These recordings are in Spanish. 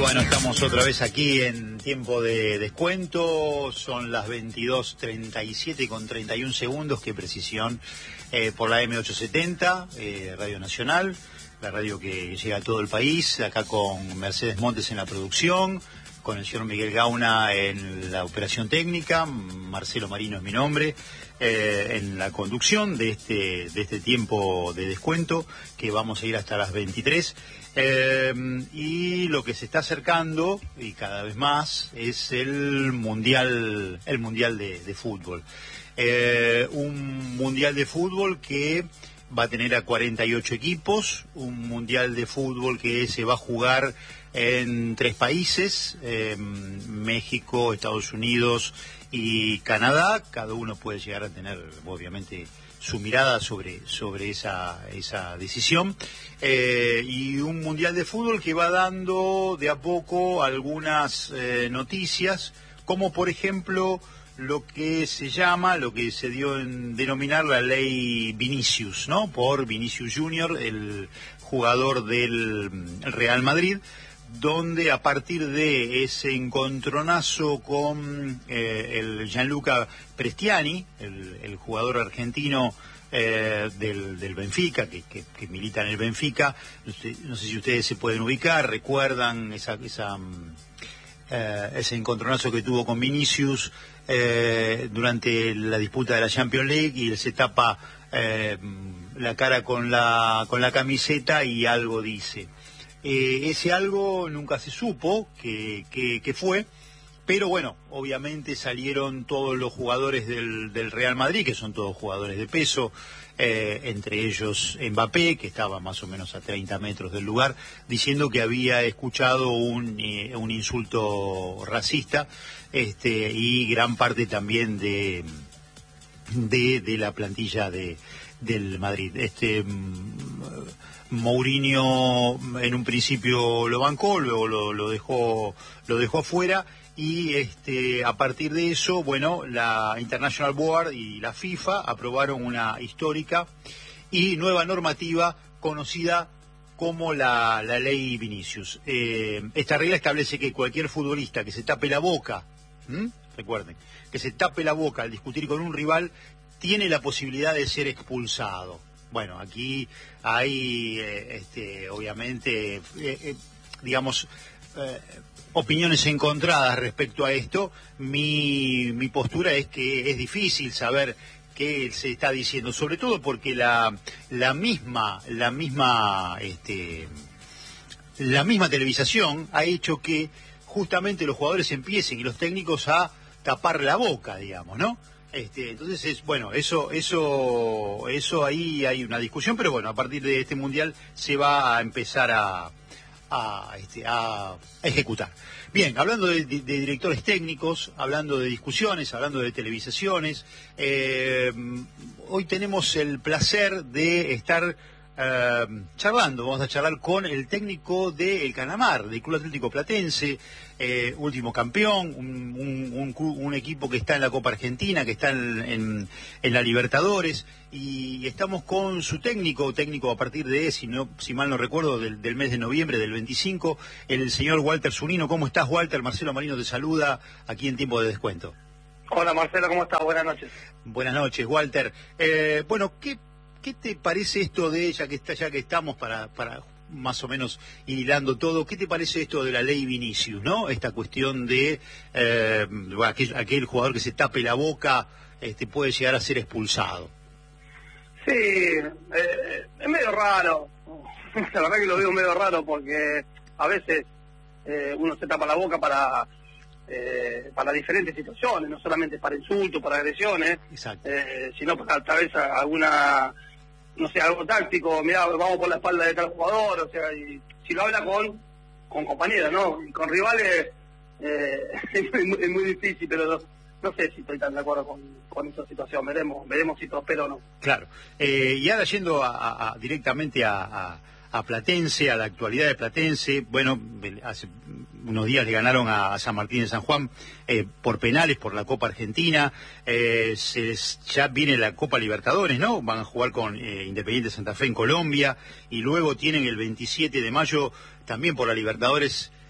Bueno, estamos otra vez aquí en tiempo de descuento, son las 22:37 con 31 segundos, qué precisión, por la M870, Radio Nacional, la radio que llega a todo el país, acá con Mercedes Montes en la producción, con el señor Miguel Gauna en la operación técnica, Marcelo Marino es mi nombre, en la conducción de este tiempo de descuento, que vamos a ir hasta las 23. Y lo que se está acercando, y cada vez más, es el mundial de fútbol. Un mundial de fútbol que va a tener a 48 equipos, un mundial de fútbol que se va a jugar en 3 países, México, Estados Unidos y Canadá. Cada uno puede llegar a tener, obviamente, su mirada sobre esa decisión, y un mundial de fútbol que va dando de a poco algunas noticias, como por ejemplo lo que se dio en denominar la ley Vinicius, ¿no? Por Vinicius Junior, el jugador del Real Madrid, donde a partir de ese encontronazo con el Gianluca Prestiani, el jugador argentino del Benfica, que milita en el Benfica, no sé si ustedes se pueden ubicar, recuerdan ese encontronazo que tuvo con Vinicius durante la disputa de la Champions League, y él se tapa la cara con la camiseta y algo dice. Ese algo nunca se supo que fue, pero bueno, obviamente salieron todos los jugadores del Real Madrid, que son todos jugadores de peso, entre ellos Mbappé, que estaba más o menos a 30 metros del lugar, diciendo que había escuchado un insulto racista, y gran parte también de la plantilla del Madrid. Mourinho en un principio lo bancó, luego lo dejó afuera, y a partir de eso, bueno, la International Board y la FIFA aprobaron una histórica y nueva normativa conocida como la ley Vinicius. Esta regla establece que cualquier futbolista que se tape la boca, recuerden, que se tape la boca al discutir con un rival, tiene la posibilidad de ser expulsado. Bueno, aquí hay, obviamente, digamos, opiniones encontradas respecto a esto. Mi postura es que es difícil saber qué se está diciendo, sobre todo porque la misma televisación ha hecho que justamente los jugadores empiecen y los técnicos a tapar la boca, digamos, ¿no? Entonces, bueno, eso ahí hay una discusión, pero bueno, a partir de este mundial se va a empezar a ejecutar. Bien, hablando de directores técnicos, hablando de discusiones, hablando de televisaciones, hoy tenemos el placer de estar charlando. Vamos a charlar con el técnico del Canamar, del Club Atlético Platense, último campeón, un equipo que está en la Copa Argentina, que está en la Libertadores, y estamos con su técnico a partir de, si mal no recuerdo, del mes de noviembre, del 25, el señor Walter Zunino. ¿Cómo estás, Walter? Marcelo Marino te saluda aquí en Tiempo de Descuento. Hola, Marcelo, ¿cómo estás? Buenas noches. Buenas noches, Walter. Bueno, ¿qué te parece esto de, ya que estamos para más o menos hilando todo, qué te parece esto de la ley Vinicius, ¿no? Esta cuestión de aquel jugador que se tape la boca puede llegar a ser expulsado. Sí, es medio raro. La verdad que lo veo medio raro porque a veces uno se tapa la boca para diferentes situaciones, no solamente para insultos, para agresiones, sino para tal vez alguna, no sé, algo táctico. Mirá, vamos por la espalda de tal jugador, o sea, y si lo habla con compañeros, ¿no? Y con rivales es muy difícil, pero no sé si estoy tan de acuerdo con esa situación. Veremos si prospero o no. Claro. Y ahora yendo directamente a Platense, a la actualidad de Platense, bueno, hace unos días le ganaron a San Martín de San Juan por penales por la Copa Argentina, ya viene la Copa Libertadores, ¿no? Van a jugar con Independiente Santa Fe en Colombia, y luego tienen el 27 de mayo también por la Libertadores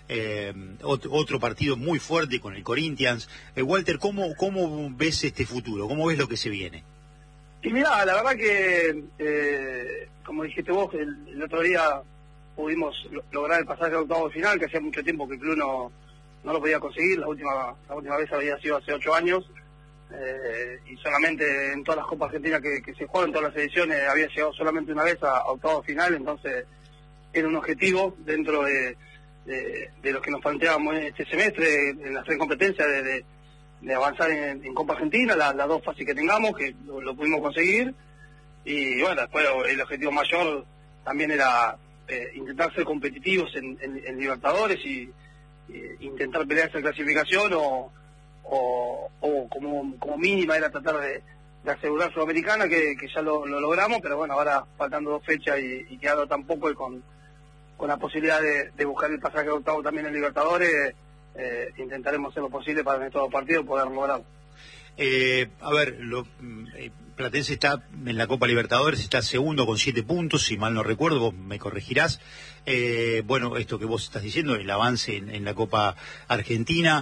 otro partido muy fuerte con el Corinthians. Walter, ¿cómo ves este futuro? ¿Cómo ves lo que se viene? Y mirá, la verdad que, como dijiste vos, el otro día pudimos lograr el pasaje al octavo final, que hacía mucho tiempo que el club no lo podía conseguir. La última vez había sido hace 8 años, y solamente en todas las Copas Argentinas que se juegan, en todas las ediciones, había llegado solamente una vez a octavo final. Entonces era un objetivo dentro de los que nos planteábamos este semestre, en las 3 competencias, de avanzar en Copa Argentina, las 2 fases que tengamos, que lo pudimos conseguir. Y bueno, después el objetivo mayor también era intentar ser competitivos en Libertadores y intentar pelear esa clasificación, o como mínima era tratar de asegurar Sudamericana, que ya lo logramos. Pero bueno, ahora faltando 2 fechas y quedando tampoco con la posibilidad de buscar el pasaje octavo también en Libertadores, intentaremos hacer lo posible para en estos 2 partidos poder lograrlo. A ver, Platense está en la Copa Libertadores, está segundo con 7 puntos, si mal no recuerdo, vos me corregirás. Bueno, esto que vos estás diciendo, el avance en la Copa Argentina.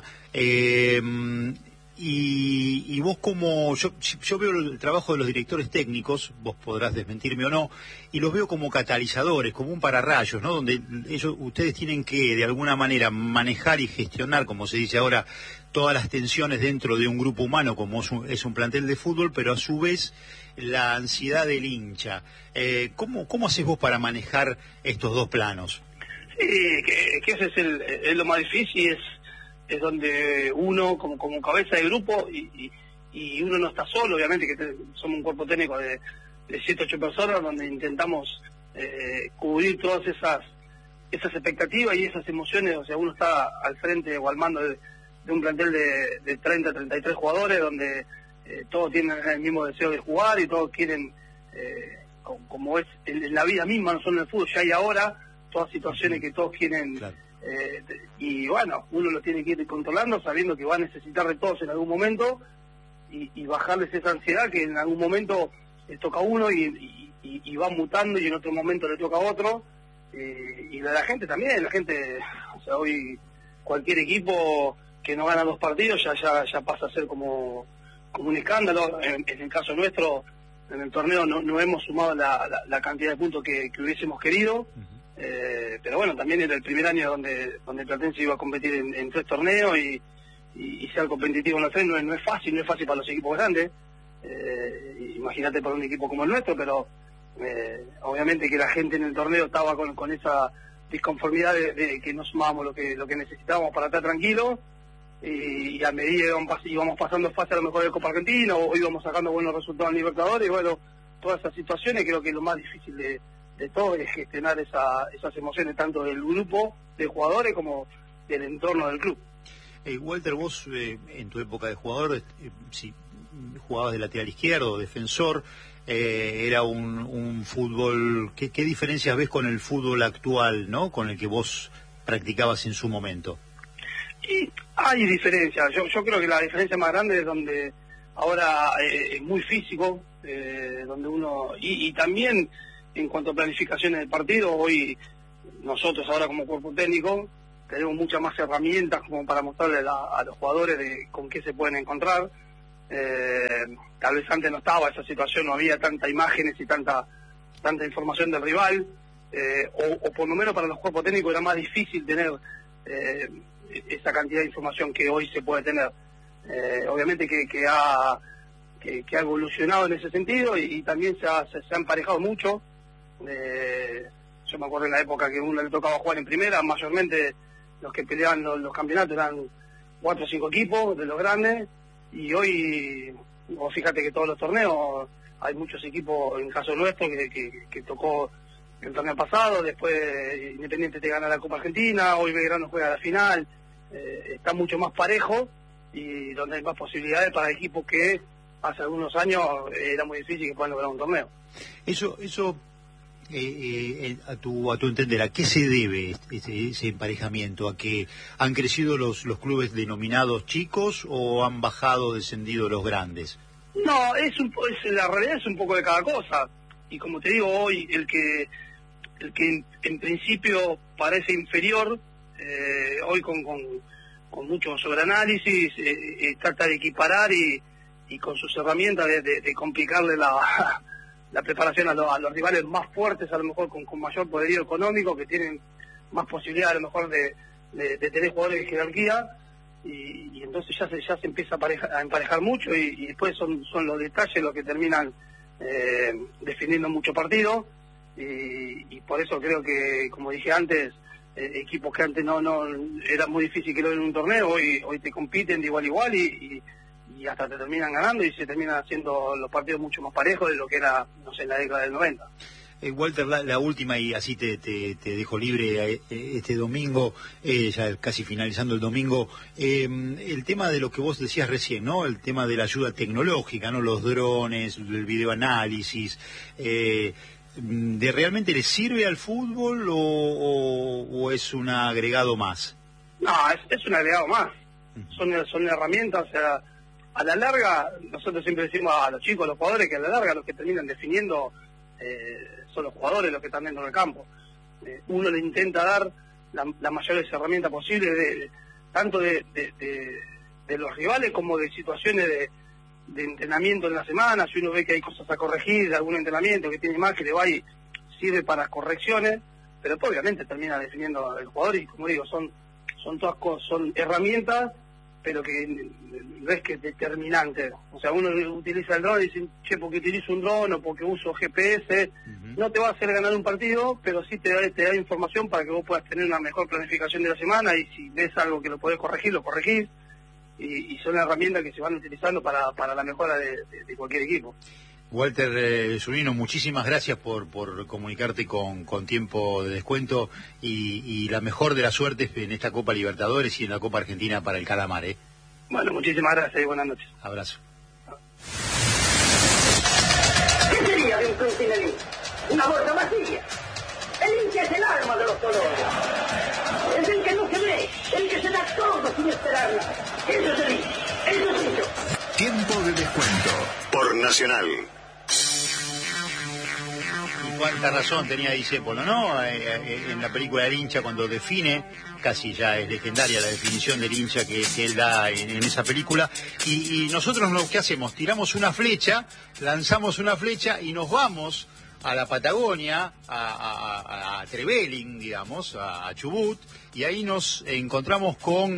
Y vos, como yo veo el trabajo de los directores técnicos, vos podrás desmentirme o no, y los veo como catalizadores, como un pararrayos, ¿no? Donde ustedes tienen que de alguna manera manejar y gestionar, como se dice ahora, todas las tensiones dentro de un grupo humano como es un plantel de fútbol, pero a su vez la ansiedad del hincha. ¿Cómo haces vos para manejar estos 2 planos? Sí, que ese es lo más difícil, es donde uno como cabeza de grupo, y uno no está solo, obviamente, que somos un cuerpo técnico de 7, 8 personas, donde intentamos cubrir todas esas expectativas y esas emociones. O sea, uno está al frente o al mando de un plantel de 30, 33 jugadores, donde todos tienen el mismo deseo de jugar y todos quieren, como es en la vida misma, no solo en el fútbol, ya hay ahora todas situaciones que todos quieren. Claro. Y bueno, uno lo tiene que ir controlando, sabiendo que va a necesitar de todos en algún momento, y bajarles esa ansiedad que en algún momento le toca a uno y va mutando, y en otro momento le toca a otro. Y la gente también, o sea, hoy cualquier equipo que no gana 2 partidos ya pasa a ser como un escándalo. En el caso nuestro, en el torneo no hemos sumado la cantidad de puntos que hubiésemos querido. Pero bueno, también era el primer año donde Platense iba a competir en 3 torneos, y ser competitivo en los 3 no es fácil para los equipos grandes. Imagínate para un equipo como el nuestro, pero obviamente que la gente en el torneo estaba con esa disconformidad de que no sumábamos lo que necesitábamos para estar tranquilos, y a medida íbamos pasando fase a lo mejor de Copa Argentina, o íbamos sacando buenos resultados en Libertadores. Y bueno, todas esas situaciones, creo que lo más difícil de todo es gestionar esas emociones, tanto del grupo de jugadores como del entorno del club. Walter, vos en tu época de jugador, si jugabas de lateral izquierdo, defensor, era un fútbol. ¿Qué diferencias ves con el fútbol actual, no, con el que vos practicabas en su momento? Y hay diferencias. Yo creo que la diferencia más grande es donde ahora es muy físico, donde uno y también en cuanto a planificaciones del partido. Hoy nosotros ahora como cuerpo técnico tenemos muchas más herramientas como para mostrarle a los jugadores de con qué se pueden encontrar. Tal vez antes no estaba esa situación, no había tanta imágenes y tanta información del rival, o por lo menos para los cuerpos técnicos era más difícil tener esa cantidad de información que hoy se puede tener. Obviamente que ha evolucionado en ese sentido, y también se ha emparejado mucho. Yo me acuerdo en la época que uno le tocaba jugar en primera, mayormente los que peleaban los campeonatos eran 4 o 5 equipos de los grandes, y hoy, vos fíjate que todos los torneos hay muchos equipos, en el caso nuestro, que tocó el torneo pasado, después Independiente te gana la Copa Argentina, hoy Belgrano juega la final. Está mucho más parejo, y donde hay más posibilidades para equipos que hace algunos años era muy difícil que puedan lograr un torneo. Eso a tu entender, ¿a qué se debe ese emparejamiento? ¿A que han crecido los clubes denominados chicos o han bajado, descendido los grandes? No, la realidad es un poco de cada cosa. Y como te digo, hoy el que en principio parece inferior, hoy con mucho sobreanálisis, trata de equiparar y con sus herramientas de complicarle la preparación a los rivales más fuertes, a lo mejor con mayor poderío económico, que tienen más posibilidad a lo mejor de tener jugadores de jerarquía, y entonces ya se empieza a emparejar mucho, y después son los detalles los que terminan definiendo mucho partido, y por eso creo que, como dije antes, equipos que antes no era muy difícil que lo den en un torneo, hoy te compiten de igual a igual y hasta te terminan ganando, y se terminan haciendo los partidos mucho más parejos de lo que era, no sé, en la década del 90. Walter, la última, y así te dejo libre este domingo, ya casi finalizando el domingo, el tema de lo que vos decías recién, ¿no? El tema de la ayuda tecnológica, ¿no? Los drones, el videoanálisis, ¿de realmente le sirve al fútbol o es un agregado más? No, es un agregado más. Son herramientas, o sea, a la larga, nosotros siempre decimos a los chicos, a los jugadores, que a la larga los que terminan definiendo son los jugadores los que están dentro del campo. Uno le intenta dar las mayores herramientas posibles, tanto de los rivales como de situaciones de entrenamiento en la semana. Si uno ve que hay cosas a corregir de algún entrenamiento que tiene más, que le va y sirve para correcciones, pero pues, obviamente termina definiendo el jugador, y como digo, son todas cosas, son herramientas, pero que no es que es determinante. O sea, uno utiliza el dron y dice, che, porque utilizo un dron o porque uso GPS, no te va a hacer ganar un partido, pero sí te da información para que vos puedas tener una mejor planificación de la semana, y si ves algo que lo podés corregir, lo corregís, y son herramientas que se van utilizando para la mejora de cualquier equipo. Walter Zunino, muchísimas gracias por comunicarte con tiempo de descuento, y la mejor de las suertes en esta Copa Libertadores y en la Copa Argentina para el Calamar. Bueno, muchísimas gracias y buenas noches. Abrazo. ¿Qué sería de un club sin el hincha? Una bolsa vacía. El hincha es el alma de los colores. Es el que no se ve, el que se da todo sin esperar nada. Eso es el hincha, eso es hincha. Tiempo de descuento por Nacional. Y cuánta razón tenía Discépolo, ¿no? En la película El hincha, cuando define, casi ya es legendaria la definición del hincha que él da en esa película, y nosotros lo que hacemos, tiramos una flecha, lanzamos una flecha y nos vamos a la Patagonia, a Trevelin, digamos, a Chubut, y ahí nos encontramos con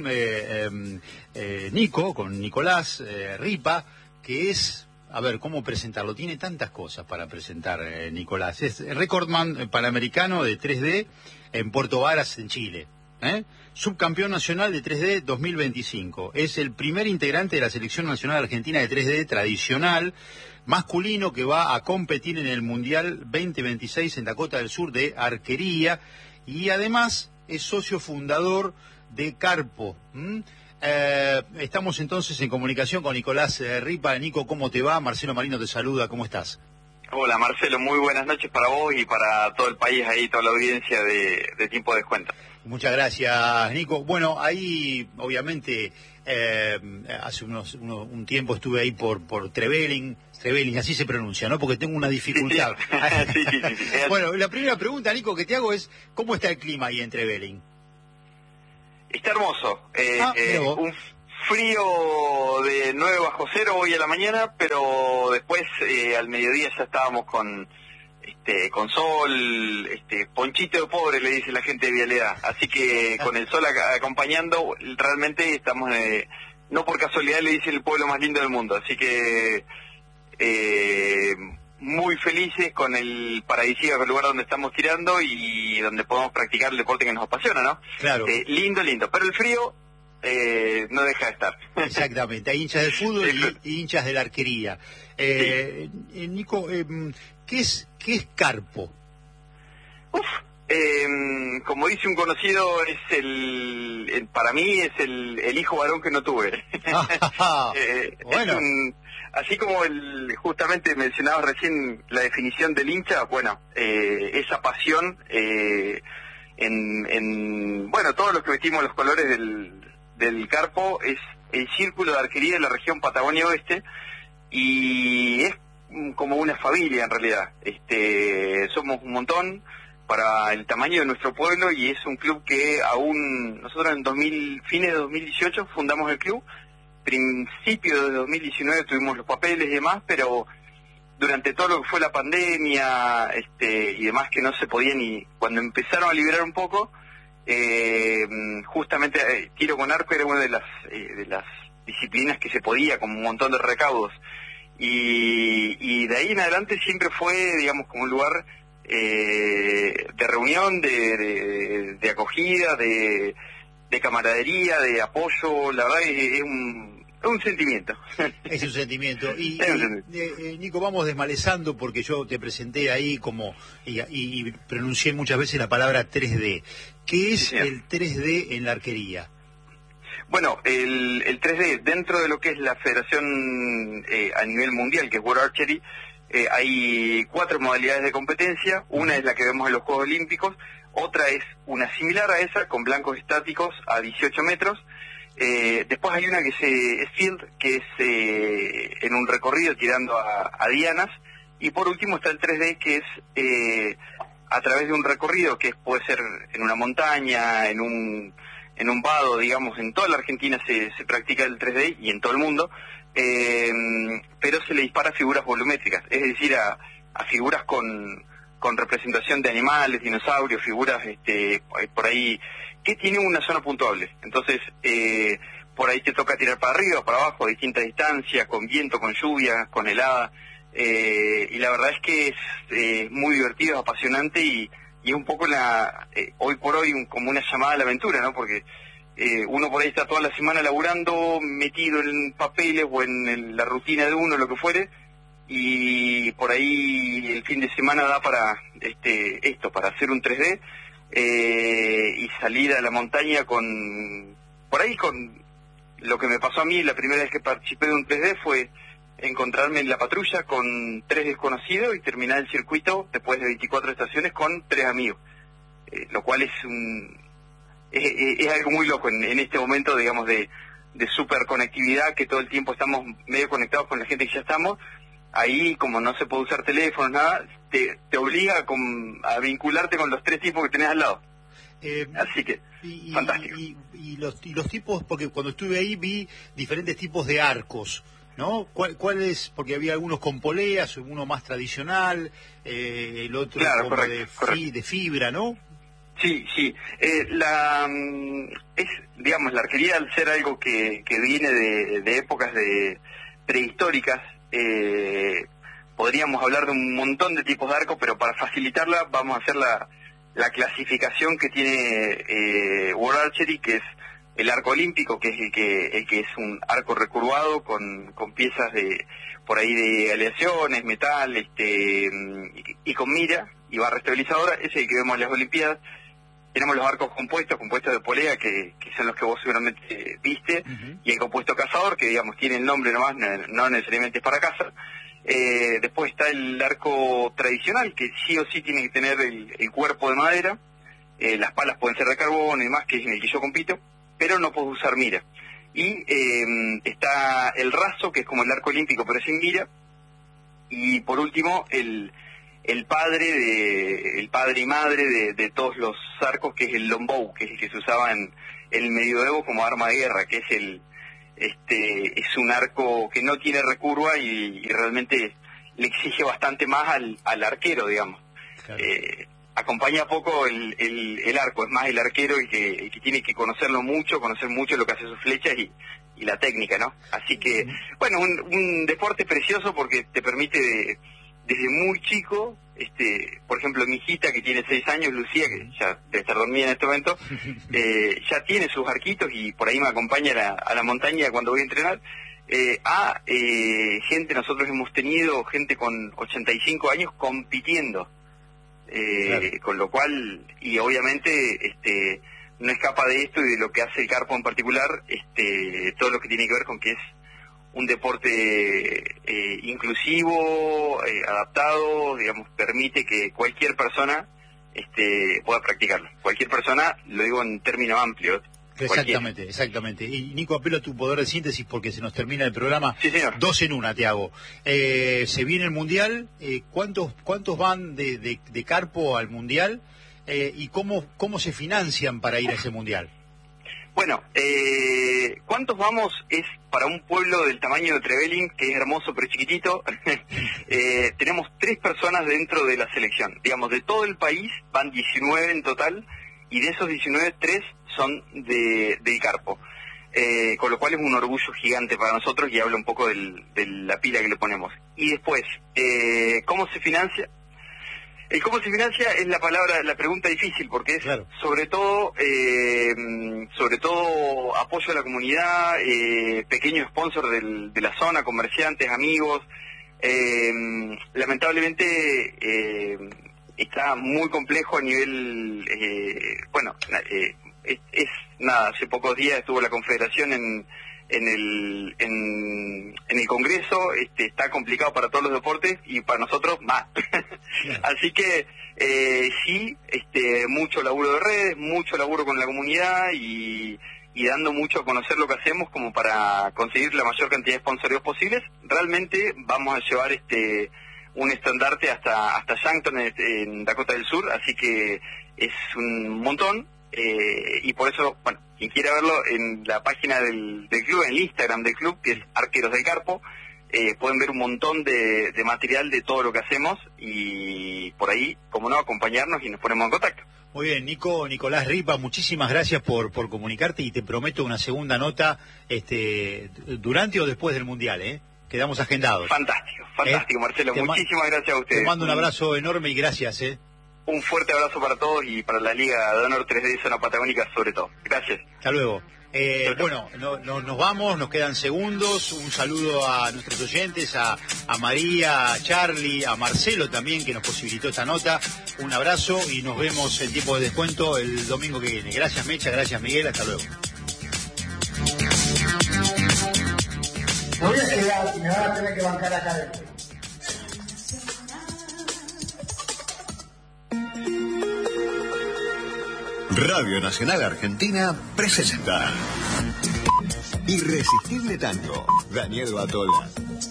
con Nicolás Ripa, que es, a ver, ¿cómo presentarlo? Tiene tantas cosas para presentar Nicolás. Es recordman panamericano de 3D en Puerto Varas, en Chile. Subcampeón nacional de 3D 2025. Es el primer integrante de la selección nacional argentina de 3D tradicional masculino que va a competir en el Mundial 2026 en Dakota del Sur de arquería, y además es socio fundador de Carpo. Estamos entonces en comunicación con Nicolás Ripa. Nico, ¿cómo te va? Marcelo Marino te saluda, ¿cómo estás? Hola Marcelo, muy buenas noches para vos y para todo el país, ahí toda la audiencia de Tiempo de Descuento. Muchas gracias, Nico. Bueno, ahí obviamente hace un tiempo estuve ahí por Trevelin, así se pronuncia, ¿no? Porque tengo una dificultad. Sí. Bueno, la primera pregunta, Nico, que te hago es, ¿cómo está el clima ahí en Trevelin? Está hermoso. Un frío de 9 bajo cero hoy a la mañana, pero después al mediodía ya estábamos con sol, ponchito de pobre le dice la gente de Vialidad, así que con el sol acompañando, realmente estamos, no por casualidad le dicen el pueblo más lindo del mundo, así que muy felices con el paradisíaco lugar donde estamos tirando y donde podemos practicar el deporte que nos apasiona, ¿no? Claro. Lindo, pero el frío no deja de estar. Exactamente, hay hinchas del fútbol y hinchas de la arquería. Nico, ¿qué es Carpo? Como dice un conocido, es para mí es el hijo varón que no tuve. Bueno. Así como justamente mencionabas recién la definición del hincha, bueno, esa pasión bueno, todos los que vestimos los colores del Carpo es el círculo de arquería de la región Patagonia Oeste, y es como una familia en realidad. Somos un montón, para el tamaño de nuestro pueblo, y es un club que aún nosotros en fines de 2018 fundamos el club, principio de 2019 tuvimos los papeles y demás, pero durante todo lo que fue la pandemia y demás, que no se podía ni cuando empezaron a liberar un poco, justamente tiro con arco era una de las disciplinas que se podía, con un montón de recaudos, y de ahí en adelante siempre fue, digamos, como un lugar de reunión, de acogida, de camaradería, de apoyo. La verdad es un sentimiento. Es un sentimiento. Y Nico, vamos desmalezando, porque yo te presenté ahí y pronuncié muchas veces la palabra 3D. ¿Qué es el 3D en la arquería? Bueno, el 3D, dentro de lo que es la federación a nivel mundial, que es World Archery, hay 4 modalidades de competencia. Una es la que vemos en los Juegos Olímpicos, otra es una similar a esa, con blancos estáticos a 18 metros. Después hay una que es field, que es en un recorrido tirando a dianas. Y por último está el 3D, que es a través de un recorrido que puede ser en una montaña, en un vado, digamos. En toda la Argentina se practica el 3D y en todo el mundo, pero se le dispara a figuras volumétricas, es decir, a figuras con representación de animales, dinosaurios, figuras por ahí que tienen una zona puntuable. Entonces, por ahí te toca tirar para arriba, para abajo, a distintas distancias, con viento, con lluvia, con helada, y la verdad es que es muy divertido, es apasionante, y es un poco hoy por hoy como una llamada a la aventura, ¿no? Porque uno por ahí está toda la semana laburando, metido en papeles o en la rutina de uno, lo que fuere, y por ahí el fin de semana da para para hacer un 3D, y salir a la montaña por ahí con lo que me pasó a mí la primera vez que participé de un 3D fue encontrarme en la patrulla con 3 desconocidos y terminar el circuito después de 24 estaciones con 3 amigos, lo cual es algo muy loco en este momento, digamos, de super conectividad, que todo el tiempo estamos medio conectados con la gente que ya estamos. Ahí, como no se puede usar teléfono, nada, te obliga a vincularte con los 3 tipos que tenés al lado. Así que, fantástico. Y los tipos, porque cuando estuve ahí vi diferentes tipos de arcos, ¿no? ¿Cuál es? Porque había algunos con poleas, uno más tradicional, el otro como correcto. De fibra, ¿no? Sí. Digamos, la arquería, al ser algo que viene de épocas prehistóricas, podríamos hablar de un montón de tipos de arcos, pero para facilitarla vamos a hacer la clasificación que tiene World Archery, que es el arco olímpico, que es el que es un arco recurvado con piezas por ahí de aleaciones, metal, y con mira y barra estabilizadora. Ese es el que vemos en las Olimpiadas. Tenemos los arcos compuestos de polea, que son los que vos seguramente viste, y el compuesto cazador, que digamos tiene el nombre nomás, no necesariamente es para caza. Después está el arco tradicional, que sí o sí tiene que tener el cuerpo de madera, las palas pueden ser de carbón y demás, que es en el que yo compito, pero no puedo usar mira. Y está el raso, que es como el arco olímpico pero sin mira. Y por último el padre y madre de todos los arcos, que es el longbow, que es el que se usaba en el medioevo como arma de guerra, que es un arco que no tiene recurva y realmente le exige bastante más al arquero, digamos. Claro. Acompaña poco el arco, es más el arquero el que tiene que conocer mucho lo que hace sus flechas y la técnica, ¿no? Así que, bueno, un deporte precioso porque te permite desde muy chico, por ejemplo, mi hijita que tiene 6 años, Lucía, que ya debe estar dormida en este momento, ya tiene sus arquitos y por ahí me acompaña a la montaña cuando voy a entrenar. Nosotros hemos tenido gente con 85 años compitiendo, claro. Con lo cual, y obviamente no escapa de esto y de lo que hace el carpo en particular, todo lo que tiene que ver con que es un deporte inclusivo, adaptado, digamos, permite que cualquier persona pueda practicarlo. Cualquier persona, lo digo en términos amplios. Exactamente. Y Nico, apelo a tu poder de síntesis porque se nos termina el programa. Sí, señor. 2 en 1 te hago. Se viene el Mundial, ¿cuántos van de carpo al Mundial? y cómo se financian para ir a ese mundial. Bueno, ¿cuántos vamos? Es para un pueblo del tamaño de Trevelin, que es hermoso pero chiquitito. Tenemos 3 personas dentro de la selección. Digamos, de todo el país van 19 en total, y de esos 19, 3 son del Carpo. Con lo cual es un orgullo gigante para nosotros y habla un poco de la pila que le ponemos. Y después, ¿cómo se financia? El cómo se financia es la pregunta difícil, porque es claro. sobre todo apoyo a la comunidad, pequeño sponsor de la zona, comerciantes, amigos. Lamentablemente está muy complejo a nivel, hace pocos días estuvo la Confederación en el Congreso, está complicado para todos los deportes y para nosotros más. Así que sí, mucho laburo de redes, mucho laburo con la comunidad y dando mucho a conocer lo que hacemos como para conseguir la mayor cantidad de sponsorios posibles. Realmente vamos a llevar un estandarte hasta Yankton en Dakota del Sur, así que es un montón. Y por eso, bueno, quien quiera verlo en la página del club, en el Instagram del club, que es Arqueros del Carpo, pueden ver un montón de material de todo lo que hacemos y por ahí, como no, acompañarnos y nos ponemos en contacto. Muy bien, Nicolás Ripa, muchísimas gracias por comunicarte y te prometo una segunda nota durante o después del Mundial, quedamos agendados. Fantástico, Marcelo, muchísimas gracias a ustedes. Te mando un abrazo enorme y gracias. Un fuerte abrazo para todos y para la Liga de Honor 3D Zona Patagónica sobre todo. Gracias. Hasta luego. Bueno, nos vamos, nos quedan segundos. Un saludo a nuestros oyentes, a María, a Charlie, a Marcelo también, que nos posibilitó esta nota. Un abrazo y nos vemos en tiempo de descuento el domingo que viene. Gracias, Mecha, gracias, Miguel. Hasta luego. Me voy a quedar y me van a tener que bancar acá adentro. Radio Nacional Argentina presenta Irresistible Tango, Daniel Batola.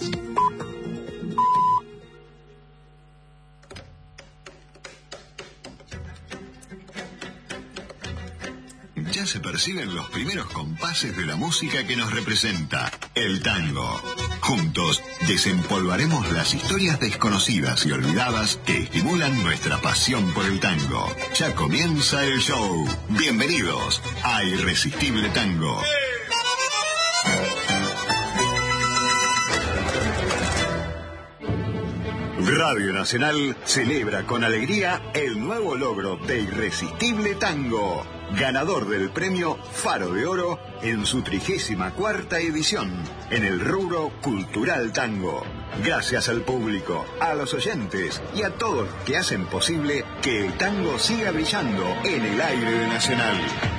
Ya se perciben los primeros compases de la música que nos representa, el tango. Juntos desempolvaremos las historias desconocidas y olvidadas que estimulan nuestra pasión por el tango. Ya comienza el show. Bienvenidos a Irresistible Tango. Radio Nacional celebra con alegría el nuevo logro de Irresistible Tango, ganador del premio Faro de Oro en su 34ª edición en el rubro Cultural Tango. Gracias al público, a los oyentes y a todos que hacen posible que el tango siga brillando en el aire de Nacional.